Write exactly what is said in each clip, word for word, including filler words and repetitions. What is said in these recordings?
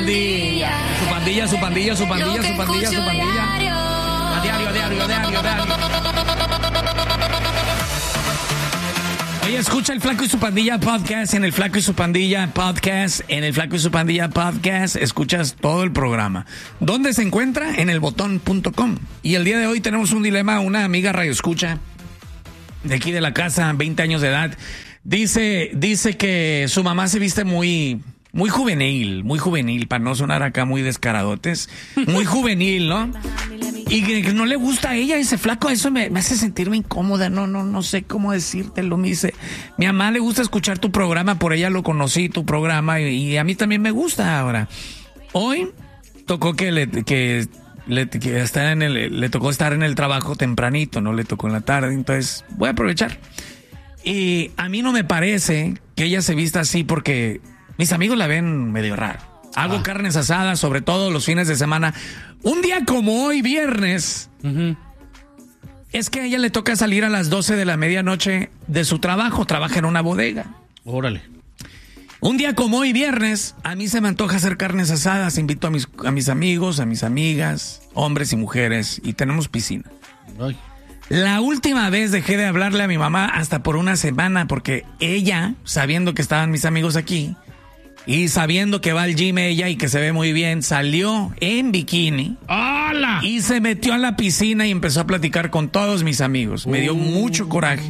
pandilla. Su pandilla, su pandilla, su pandilla, su pandilla, su pandilla. A diario, a diario, a diario, a diario. Oye, escucha el Flaco y su Pandilla podcast en el Flaco y su Pandilla podcast, en el Flaco y su Pandilla podcast, escuchas todo el programa. ¿Dónde se encuentra? En el botón punto com. Y el día de hoy tenemos un dilema, una amiga radio escucha de aquí de la casa, veinte años de edad, dice, dice que su mamá se viste muy, muy juvenil, muy juvenil, para no sonar acá muy descaradotes, muy juvenil, ¿no? Y que no le gusta a ella ese flaco, eso me, me hace sentirme incómoda, no, no, no sé cómo decírtelo. Me dice, mi mamá le gusta escuchar tu programa, por ella lo conocí, tu programa, y, y a mí también me gusta ahora. Hoy tocó que le, que, le, que estar en el, le tocó estar en el trabajo tempranito, no le tocó en la tarde, entonces voy a aprovechar. Y a mí no me parece que ella se vista así porque mis amigos la ven medio raro. Hago ah. carnes asadas, sobre todo los fines de semana. Un día como hoy, viernes, uh-huh. es que a ella le toca salir a las doce de la medianoche de su trabajo. Trabaja en una bodega. Órale. Un día como hoy, viernes, a mí se me antoja hacer carnes asadas. Invito a mis, a mis amigos, a mis amigas, hombres y mujeres, y tenemos piscina. Ay. La última vez dejé de hablarle a mi mamá hasta por una semana porque ella, sabiendo que estaban mis amigos aquí, y sabiendo que va al gym ella y que se ve muy bien, salió en bikini. ¡Hala! Y se metió a la piscina y empezó a platicar con todos mis amigos. Me dio uh. mucho coraje.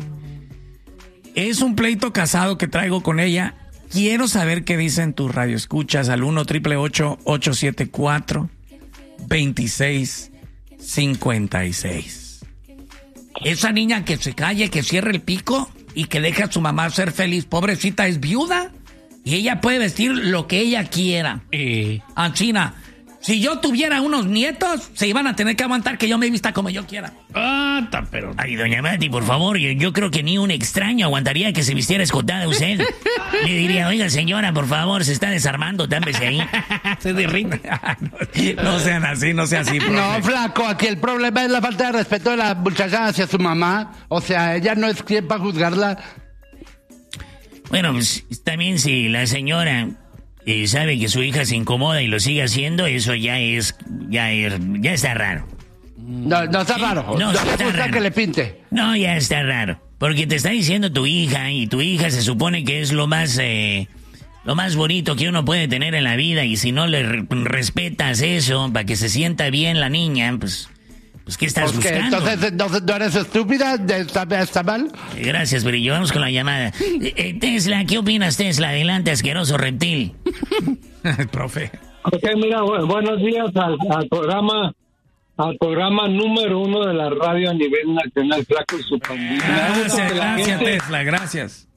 Es un pleito casado que traigo con ella. Quiero saber qué dicen tus radioescuchas al uno, triple ocho, ocho siete cuatro, veintiséis cincuenta y seis. Esa niña que se calle, que cierre el pico y que deje a su mamá ser feliz. Pobrecita, es viuda. Y ella puede vestir lo que ella quiera. Eh. Anchina, si yo tuviera unos nietos, se iban a tener que aguantar que yo me vista como yo quiera. Ah, ta, pero... Ay, doña Mati, por favor, yo, yo creo que ni un extraño aguantaría que se vistiera escotada usted. Le diría, oiga, señora, por favor, se está desarmando, támbese ahí. Se derrite. no, no sean así, no sean así, profe. No, flaco, aquí el problema es la falta de respeto de la muchacha hacia su mamá. O sea, ella no es quien para juzgarla. Bueno, pues también si la señora eh, sabe que su hija se incomoda y lo sigue haciendo, eso ya es, ya es, ya está raro. No, no está raro. No, no está le gusta raro. que le pinte. No, ya está raro. Porque te está diciendo tu hija, y tu hija se supone que es lo más, eh, lo más bonito que uno puede tener en la vida, y si no le re- respetas eso, para que se sienta bien la niña, pues... Pues, ¿qué estás Porque, buscando? entonces, entonces, ¿no eres estúpida? ¿Está, está mal? Gracias, Brillo. Vamos con la llamada. Eh, eh, Tesla, ¿qué opinas, Tesla? Adelante, asqueroso reptil. Profe. Ok, mira, bu- buenos días al, al programa al programa número uno de la radio a nivel nacional, Flaco y su Pandilla. Gracias, gracias, gente, Tesla, gracias.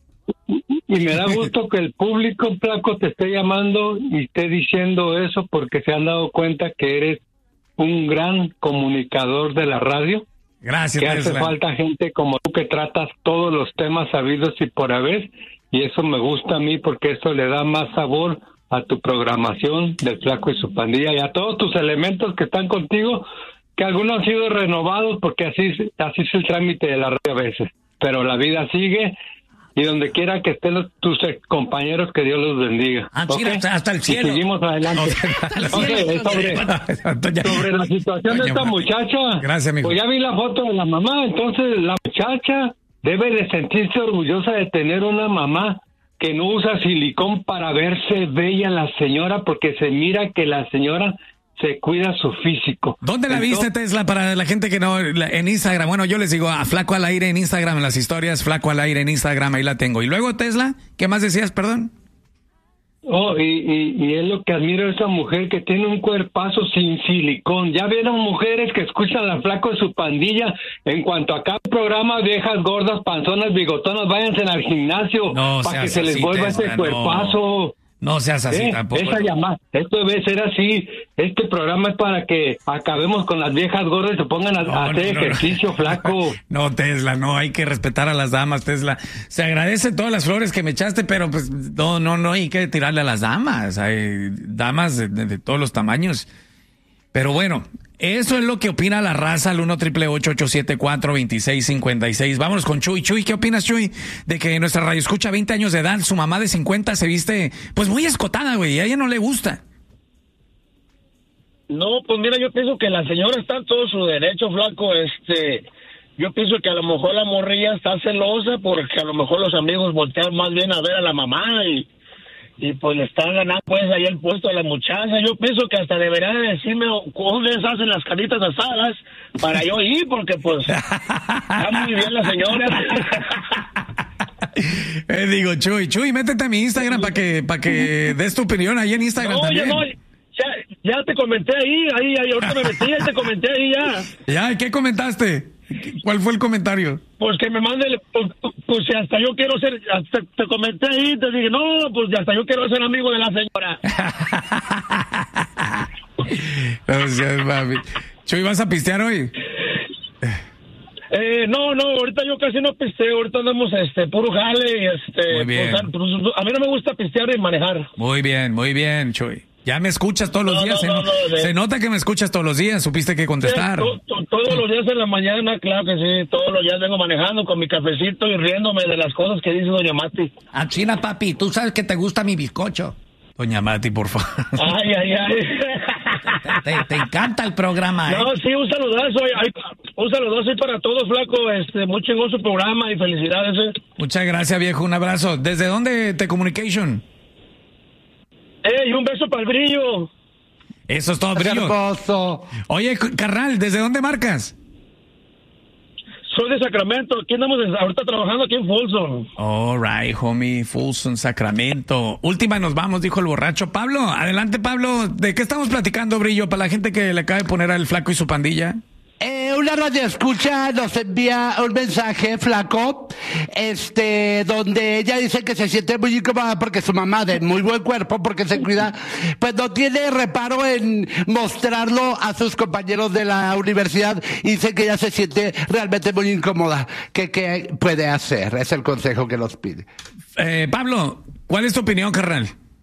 y me da gusto que el público, Flaco, te esté llamando y esté diciendo eso porque se han dado cuenta que eres un gran comunicador de la radio. Gracias, que Tesla. hace falta gente como tú que tratas todos los temas sabidos y por haber, y eso me gusta a mí porque eso le da más sabor a tu programación del Flaco y su Pandilla y a todos tus elementos que están contigo, que algunos han sido renovados porque así, así es el trámite de la radio a veces, pero la vida sigue. Y donde quiera que estén los, tus compañeros, que Dios los bendiga. Ah, ¿Okay? hasta, hasta el cielo. Y seguimos adelante. No, okay, sobre, sobre la situación de esta muchacha. Gracias, amigo. Pues ya vi la foto de la mamá. Entonces, la muchacha debe de sentirse orgullosa de tener una mamá que no usa silicón para verse bella la señora, porque se mira que la señora se cuida su físico. ¿Dónde la Entonces, viste, Tesla? Para la gente que no... la- en Instagram. Bueno, yo les digo a Flaco al Aire en Instagram, en las historias, Flaco al Aire en Instagram, ahí la tengo. Y luego, Tesla, ¿qué más decías, perdón? Oh, y, y, y es lo que admiro de esa mujer, que tiene un cuerpazo sin silicón. Ya vieron mujeres que escuchan la Flaco de su Pandilla. En cuanto a cada programa, viejas, gordas, panzonas, bigotonas, váyanse al gimnasio No para que seas se les así, vuelva Tesla, ese no. cuerpazo. No seas así ¿Eh? tampoco. Esa llamada, esto debe ser así. Este programa es para que acabemos con las viejas gordas y se pongan a, No, a hacer no, no. ejercicio, Flaco. No, Tesla, no, hay que respetar a las damas, Tesla. Se agradece todas las flores que me echaste, pero pues no, no, no hay que tirarle a las damas. Hay damas de, de- de todos los tamaños. Pero bueno, eso es lo que opina la raza al uno triple ocho ocho siete cuatro veintiséis cincuenta y seis. Vámonos con Chuy. Chuy, ¿qué opinas, Chuy? De que nuestra radio escucha veinte años de edad, su mamá de cincuenta se viste pues muy escotada, güey, y a ella no le gusta. No, pues mira, yo pienso que la señora está en todo su derecho, flaco. Este, yo pienso que a lo mejor la morrilla está celosa porque a lo mejor los amigos voltean más bien a ver a la mamá y, y pues le están ganando pues ahí el puesto a la muchacha. Yo pienso que hasta debería de decirme dónde se hacen las canitas asadas para yo ir, porque pues está muy bien la señora. Eh, digo, Chuy, Chuy, métete a mi Instagram para que, para que des tu opinión ahí en Instagram No, también. ya no, ya, ya te comenté ahí, ahí, ahí, ahorita me metí, ya te comenté ahí ya. Ya, ¿qué comentaste? ¿Cuál fue el comentario? Pues que me mande, el- pues, pues si hasta yo quiero ser, hasta te comenté ahí, te dije, no, pues hasta yo quiero ser amigo de la señora. O sea, mami. Chuy, ¿vas a pistear hoy? Eh, no, no, ahorita yo casi no pisteo, ahorita andamos, este, puro jale, y este, Muy bien. pues, a, pues, a mí no me gusta pistear y manejar. Muy bien, muy bien, Chuy. Ya me escuchas todos los No, días. no, se, no, no- no, de- se nota que me escuchas todos los días. Supiste que contestar. To- to- todos los días en la mañana, claro que sí, todos los días vengo manejando con mi cafecito y riéndome de las cosas que dice doña Mati. A China, papi, tú sabes que te gusta mi bizcocho. Doña Mati, por favor. Ay, ay, ay. Te, te encanta el programa, ¿eh? No, sí, un saludazo, ay, un saludazo ahí para todos, flaco, este, muy chingón su programa y felicidades, eh. Muchas gracias, viejo. Un abrazo. ¿Desde dónde te communication? Eh, y un beso para el brillo. Eso es todo, Es brillo. hermoso. Oye, c- carnal, ¿desde dónde marcas? Soy de Sacramento, aquí andamos en- ahorita trabajando aquí en Folsom. All right, homie. Folsom, Sacramento. Última nos vamos, dijo el borracho. Pablo, adelante, Pablo. ¿De qué estamos platicando, brillo? Para la gente que le acaba de poner al flaco y su pandilla. Eh, una radio escucha nos envía un mensaje, flaco, este, donde ella dice que se siente muy incómoda porque su mamá, de muy buen cuerpo, porque se cuida, pues no tiene reparo en mostrarlo a sus compañeros de la universidad y dice que ella se siente realmente muy incómoda. ¿Qué, qué puede hacer? Es el consejo que nos pide. Eh, Pablo, ¿cuál es tu opinión, carnal?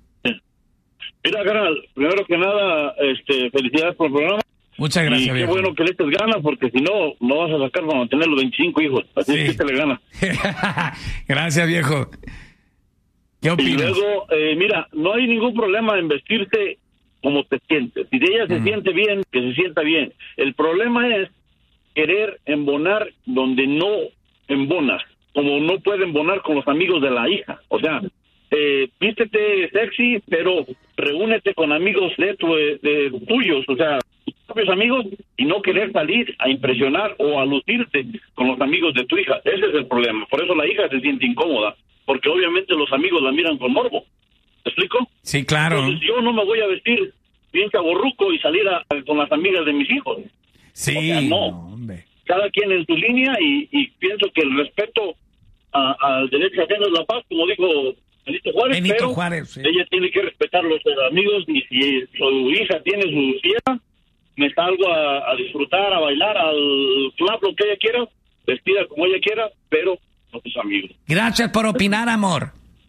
Mira, carnal, primero que nada, este, felicidades por el programa. Muchas gracias, Y qué viejo. bueno que le eches ganas, porque si no, no vas a sacar para mantener los veinticinco hijos. Así Sí. es que te le ganas. Gracias, viejo. ¿Qué Y opinas? luego, eh, mira, no hay ningún problema en vestirse como te sientes. Si ella se Mm. siente bien, que se sienta bien. El problema es querer embonar donde no embonas, como no puede embonar con los amigos de la hija. O sea, eh, vístete sexy, pero reúnete con amigos de, tu, de tuyos, o sea, tus propios amigos, y no querer salir a impresionar o a lucirte con los amigos de tu hija. Ese es el problema. Por eso la hija se siente incómoda, porque obviamente los amigos la miran con morbo. ¿Te explico? Sí, claro. Entonces yo no me voy a vestir bien chaborruco y salir a- con las amigas de mis hijos. Sí. O sea, no. hombre. Cada quien en su línea, y, y pienso que el respeto a- al derecho ajeno es la paz, como dijo Benito Juárez, Benito pero Juárez, sí. ella tiene que respetar los amigos, y si su hija tiene su fiesta, me salgo a, a disfrutar, a bailar, al club, lo que ella quiera, vestida como ella quiera, pero con sus amigos. Gracias por opinar, amor.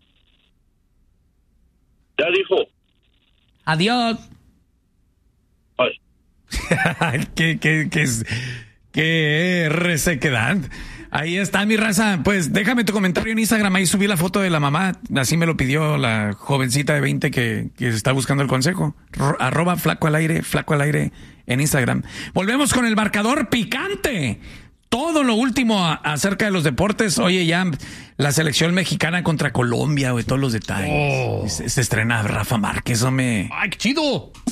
Ya dijo, Adiós. ay, qué, qué, qué, es- qué resequedad. Ahí está mi raza. Pues déjame tu comentario en Instagram. Ahí subí la foto de la mamá. Así me lo pidió la jovencita de veinte que, que está buscando el consejo. Ro- arroba flaco al aire, flaco al aire en Instagram. Volvemos con el marcador picante. Todo lo último a- acerca de los deportes. Oye, ya la selección mexicana contra Colombia, güey, todos los detalles. Oh. Se, se estrena Rafa Márquez, hombre. ¡Ay, qué chido!